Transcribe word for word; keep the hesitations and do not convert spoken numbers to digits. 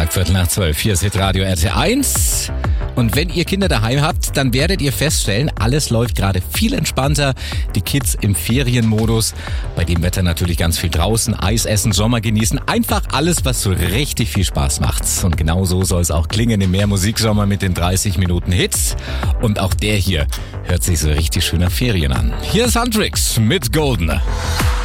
Donnerstag, Viertel nach zwölf. Hier ist Hitradio R T eins. Und wenn ihr Kinder daheim habt, dann werdet ihr feststellen, alles läuft gerade viel entspannter. Die Kids im Ferienmodus. Bei dem Wetter natürlich ganz viel draußen. Eis essen, Sommer genießen. Einfach alles, was so richtig viel Spaß macht. Und genau so soll es auch klingen im Mehrmusiksommer mit den dreißig Minuten Hits. Und auch der hier hört sich so richtig schön nach Ferien an. Hier ist Huntrix mit Golden.